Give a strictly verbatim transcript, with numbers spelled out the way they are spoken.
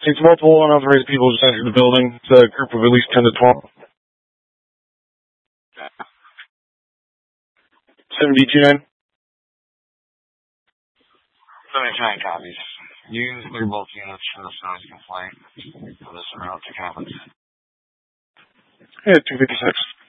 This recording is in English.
Since multiple unauthorized people just entered the building, it's a group of at least ten to twelve. seven B two nine. seventy-nine copies. Use clear both units for the size complaint. For this route to Catholic. Yeah, two fifty-six.